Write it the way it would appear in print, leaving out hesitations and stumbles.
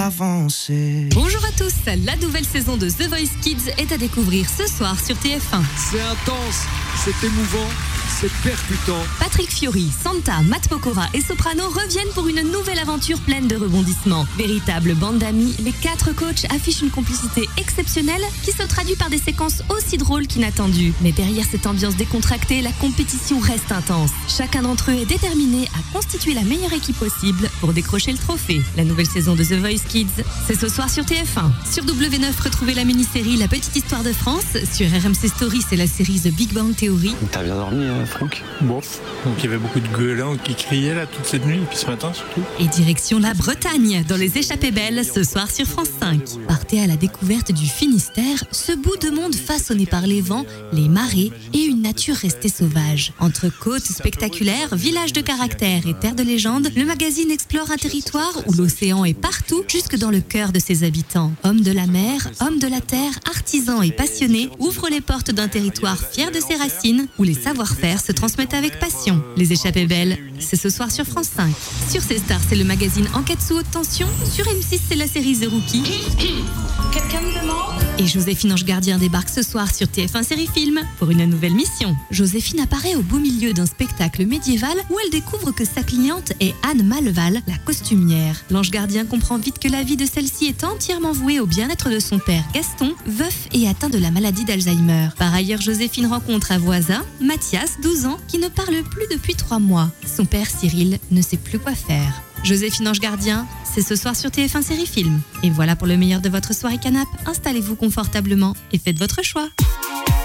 avancer. Bonjour à tous, la nouvelle saison de The Voice Kids est à découvrir ce soir sur TF1. C'est intense, c'est émouvant, c'est percutant. Patrick Fiori, Santa, Matt Pokora et Soprano reviennent pour une nouvelle aventure pleine de rebondissements. Véritable bande d'amis, les 4 coachs affichent une complicité exceptionnelle qui se traduit par des séquences aussi drôles qu'inattendues. Mais derrière cette ambiance décontractée, la compétition reste intense. Chacun d'entre eux est déterminé à constituer la meilleure équipe possible pour décrocher le trophée. La nouvelle saison de The Voice Kids, c'est ce soir sur TF1. Sur W9, retrouvez la mini-série La Petite Histoire de France. Sur RMC Story, c'est la série The Big Bang Theory. T'as bien dormi, Franck? Bof. Donc il y avait beaucoup de gueulins qui criaient là toute cette nuit, et puis ce matin surtout. Et direction la Bretagne, dans les Échappées Belles, ce soir sur France 5. Partez à la découverte du Finistère, ce bout de monde façonné par les vents, les marées et une nature restée sauvage. Entre côtes spectaculaires, villages de caractère et terres de légende, le magazine explore un territoire où l'océan est partout, jusque dans le cœur de ses habitants. Hommes de la mer, hommes de la terre, artisans et passionnés ouvrent les portes d'un territoire fier de ses racines, où les savoir-faire se transmettent avec passion. Les Échappées Belles, c'est ce soir sur France 5. Sur C-Star, c'est le magazine Enquête sous haute tension. Sur M6, c'est la série The Rookie. Quelqu'un me demande ? Et Joséphine Ange Gardien débarque ce soir sur TF1 Série Film pour une nouvelle mission. Joséphine apparaît au beau milieu d'un spectacle médiéval où elle découvre que sa cliente est Anne Maleval, la costumière. L'ange gardien comprend vite que la vie de celle-ci est entièrement vouée au bien-être de son père Gaston, veuf et atteint de la maladie d'Alzheimer. Par ailleurs, Joséphine rencontre un voisin, Mathias, 12 ans, qui ne parle plus depuis 3 mois. Son père Cyril ne sait plus quoi faire. Joséphine Ange Gardien, c'est ce soir sur TF1 Série Film. Et voilà pour le meilleur de votre soirée canap'. Installez-vous confortablement et faites votre choix.